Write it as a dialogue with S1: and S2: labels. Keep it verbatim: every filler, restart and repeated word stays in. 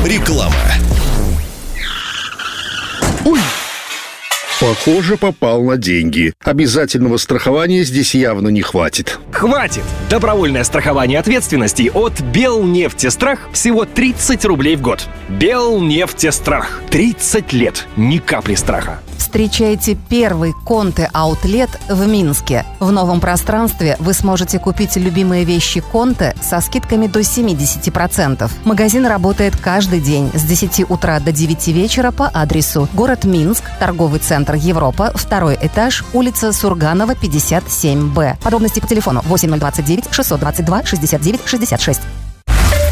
S1: Реклама.
S2: Ой! Похоже, попал на деньги. Обязательного страхования здесь явно не хватит.
S3: Хватит! Добровольное страхование ответственности от Белнефтестрах всего тридцать рублей в год. Белнефтестрах. тридцать лет. Ни капли страха.
S4: Встречайте первый Конте-аутлет в Минске. В новом пространстве вы сможете купить любимые вещи Конте со скидками до семьдесят процентов. Магазин работает каждый день с десяти утра до девяти вечера по адресу город Минск, торговый центр Европа, второй этаж, улица Сурганова, пятьдесят семь Б. Подробности по телефону восемь ноль двадцать девять шестьсот двадцать два шестьдесят девять шестьдесят шесть.